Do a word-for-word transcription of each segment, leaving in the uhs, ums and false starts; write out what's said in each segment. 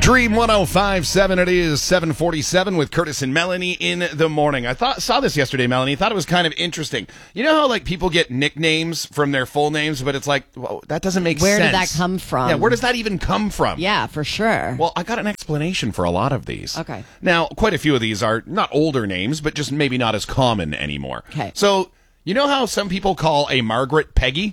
Dream one oh five point seven, it is seven forty-seven with Curtis and Melanie in the morning. I thought saw this yesterday, Melanie. Thought it was kind of interesting. You know how like people get nicknames from their full names, but it's like, well, that doesn't make Where sense. did that come from? Yeah, where does that even come from? Yeah, for sure. Well, I got an explanation for a lot of these. Okay. Now, quite a few of these are not older names, but just maybe not as common anymore. Okay. So, you know how some people call a Margaret Peggy?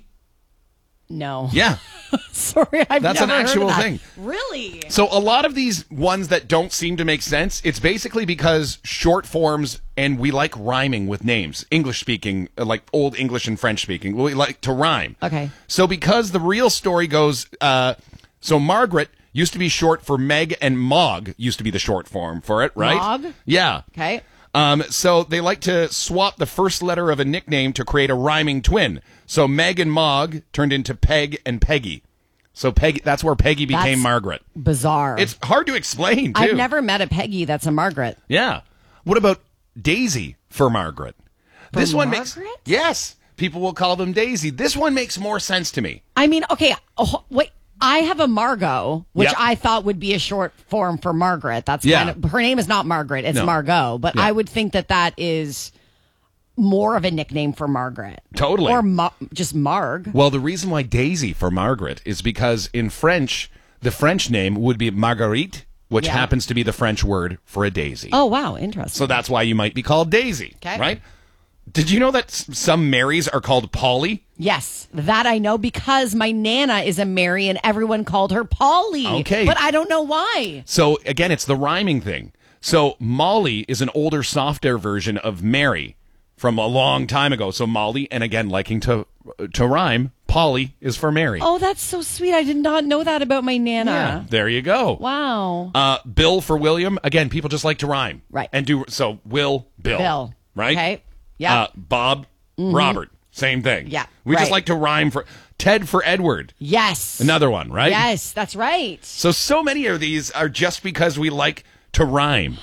No. Yeah. Sorry, I've That's never an actual heard of that. thing. Really? So a lot of these ones that don't seem to make sense, it's basically because short forms, and we like rhyming with names. English speaking, uh, like old English and French speaking, we like to rhyme. Okay. So because the real story goes, uh, so Margaret used to be short for Meg, and Mog used to be the short form for it, right? Mog? Yeah. Okay. Um, so they like to swap the first letter of a nickname to create a rhyming twin. So Meg and Mog turned into Peg and Peggy. So Peggy, that's where Peggy became That's Margaret. Bizarre. It's hard to explain, too. I've never met a Peggy that's a Margaret. Yeah. What about Daisy for Margaret? For this one Margaret? makes yes. People will call them Daisy. This one makes more sense to me. I mean, okay, oh, wait. I have a Margot, which Yep. I thought would be a short form for Margaret. That's Yeah. kind of her name is not Margaret; it's No. Margot. But Yeah. I would think that that is more of a nickname for Margaret, Totally. or Ma- just Marg. Well, the reason why Daisy for Margaret is because in French, the French name would be Marguerite, which Yeah. happens to be the French word for a daisy. Oh wow, interesting. So that's why you might be called Daisy, Okay. right? Did you know that s- some Marys are called Polly? Yes, that I know because my Nana is a Mary and everyone called her Polly. Okay. But I don't know why. So again, it's the rhyming thing. So Molly is an older, softer version of Mary from a long time ago. So Molly, and again, liking to to rhyme, Polly is for Mary. Oh, that's so sweet. I did not know that about my Nana. Yeah, there you go. Wow. Uh, Bill for William. Again, people just like to rhyme. Right. And do so. Will, Bill. Bill. Right? Okay. Yeah. Uh, Bob, Robert. Same thing. Yeah, We just right. like to rhyme for Ted for Edward. Yes. Another one, right? Yes, that's right. So, so many of these are just because we like to rhyme.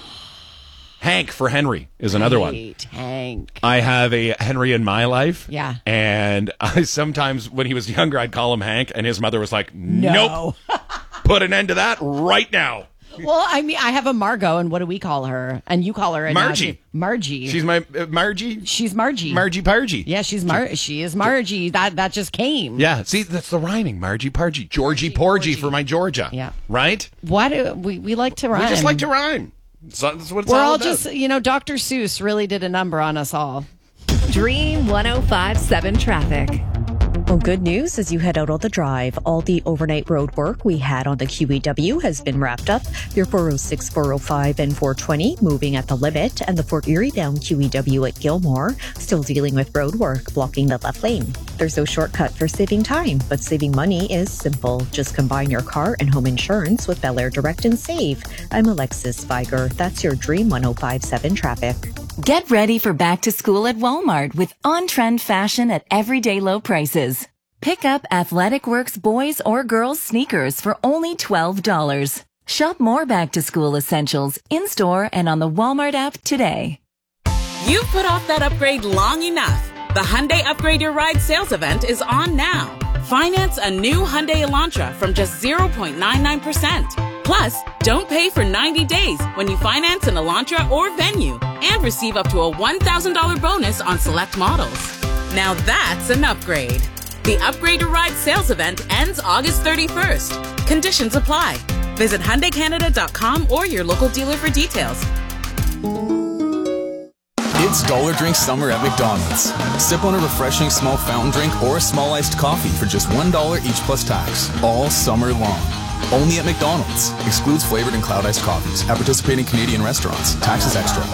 Hank for Henry is another one. Great, Hank. I have a Henry in my life. Yeah. And I sometimes, when he was younger, I'd call him Hank, and his mother was like, nope. No. Put an end to that right now. Well, I mean, I have a Margot, and what do we call her? And you call her a Margie. Margie. She's my, uh, Margie? She's Margie. Margie Pargie. Yeah, she's Mar. She is Margie. That that just came. Yeah, see, that's the rhyming. Margie Pargie. Georgie Porgy for my Georgia. Yeah. Right? What do, we we like to rhyme. We just like to rhyme. So that's what it's We're all all about. just, you know, Doctor Seuss really did a number on us all. Dream one oh five point seven traffic. Well, good news as you head out on the drive. All the overnight road work we had on the Q E W has been wrapped up. Your four oh six, four oh five, and four twenty moving at the limit, and the Fort Erie bound Q E W at Gilmore still dealing with road work blocking the left lane. There's no shortcut for saving time, but saving money is simple. Just combine your car and home insurance with Bel Air Direct and Save. I'm Alexis Viger. That's your Dream one oh five point seven traffic. Get ready for back to school at Walmart with on-trend fashion at everyday low prices. Pick up Athletic Works boys or girls sneakers for only twelve dollars. Shop more back to school essentials in-store and on the Walmart app today. You've put off that upgrade long enough. The Hyundai Upgrade Your Ride sales event is on now. Finance a new Hyundai Elantra from just zero point nine nine percent. Plus, don't pay for ninety days when you finance an Elantra or Venue and receive up to a one thousand dollars bonus on select models. Now that's an upgrade. The Upgrade Your Ride sales event ends August thirty-first. Conditions apply. Visit Hyundai Canada dot com or your local dealer for details. It's Dollar Drink Summer at McDonald's. Sip on a refreshing small fountain drink or a small iced coffee for just one dollar each plus tax, all summer long. Only at McDonald's. Excludes flavored and cloud iced coffees at participating Canadian restaurants. Taxes extra.